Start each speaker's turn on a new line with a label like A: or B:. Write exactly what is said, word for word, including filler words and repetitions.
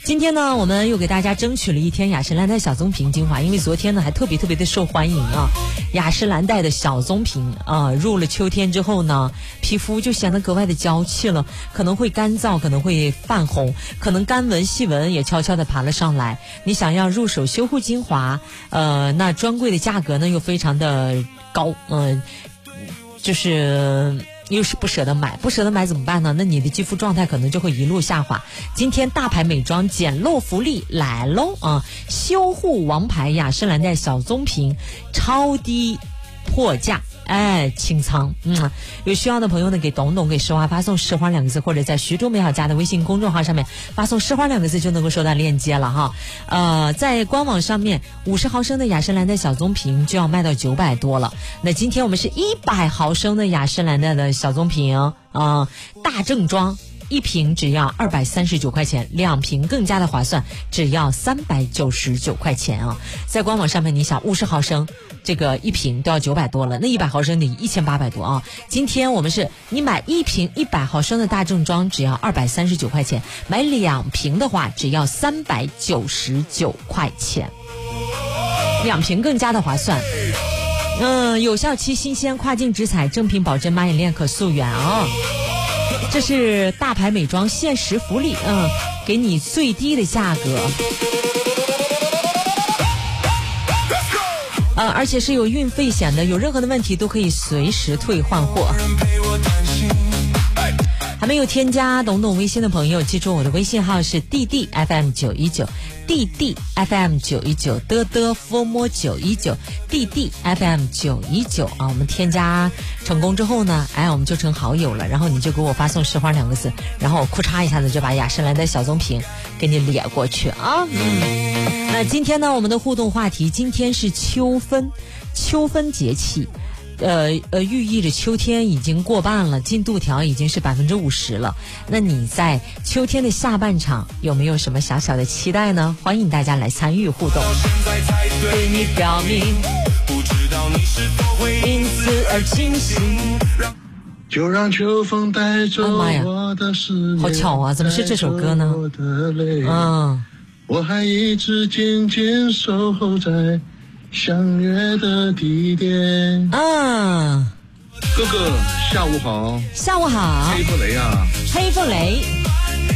A: 今天呢，我们又给大家争取了一天雅诗兰黛小棕瓶精华，因为昨天呢还特别特别的受欢迎啊。雅诗兰黛的小棕瓶啊，入了秋天之后呢，皮肤就显得格外的娇气了，可能会干燥，可能会泛红，可能干纹细纹也悄悄的爬了上来。你想要入手修护精华，呃，那专柜的价格呢又非常的高，嗯、呃，就是又是不舍得买，不舍得买怎么办呢？那你的肌肤状态可能就会一路下滑。今天大牌美妆捡漏福利来喽啊！修护王牌雅诗兰黛小棕瓶，超低破价。哎，清仓，嗯，有需要的朋友呢，给董董给诗花发送诗花两个字，或者在徐州美好家的微信公众号上面发送诗花两个字，就能够收到链接了哈。呃，在官网上面，五十毫升的雅诗兰黛小棕瓶就要卖到九百多了。那今天我们是一百毫升的雅诗兰黛的小棕瓶啊、呃，大正装。一瓶只要二百三十九块钱，两瓶更加的划算，只要三百九十九块钱啊！在官网上面，你想五十毫升这个一瓶都要九百多了，那一百毫升得一千八百多啊！今天我们是你买一瓶一百毫升的大正装只要二百三十九块钱，买两瓶的话只要三百九十九块钱，两瓶更加的划算。嗯，有效期新鲜，跨境直采，正品保真，马眼链可溯源啊！这是大牌美妆限时福利，嗯，给你最低的价格，呃，而且是有运费险的，有任何的问题都可以随时退换货。还没有添加董董微信的朋友，记住我的微信号是 D D F M 九一九 D D F M 九一九的的 formo 九一九 D D F M 九一九啊，我们添加成功之后呢，哎，我们就成好友了，然后你就给我发送诗花两个字，然后我库嚓一下子就把雅诗兰黛小棕瓶给你咧过去啊。嗯，那今天呢，我们的互动话题，今天是秋分，秋分节气。呃呃，寓意着秋天已经过半了，进度条已经是百分之五十了。那你在秋天的下半场有没有什么小小的期待呢？欢迎大家来参与互动。对你表明，不知道你是否会因此而清醒。
B: 就让秋风带走我的思念。
A: 好巧啊，怎么是这首歌呢？嗯，
B: 我还一直紧紧守候在相约的地点。
A: 嗯，
B: 哥哥下午好。
A: 下午好。
B: 黑布雷啊，
A: 黑布雷